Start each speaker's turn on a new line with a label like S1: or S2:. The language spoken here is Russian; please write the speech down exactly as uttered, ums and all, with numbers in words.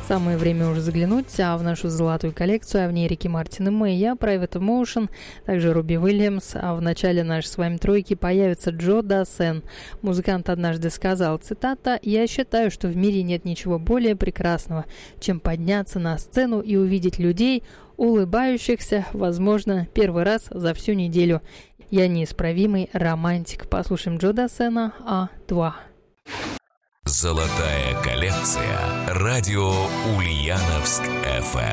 S1: Самое время уже заглянуть а в нашу золотую коллекцию, а в ней Рики Мартин и Мэйя, Private Emotion, также Руби Уильямс, а в начале нашей с вами тройки появится Джо Дассен. Музыкант однажды сказал, цитата: «Я считаю, что в мире нет ничего более прекрасного, чем подняться на сцену и увидеть людей, улыбающихся, возможно, первый раз за всю неделю. Я неисправимый романтик». Послушаем Джо Дассена «А Toi».
S2: Золотая коллекция. Радио Ульяновск эф эм.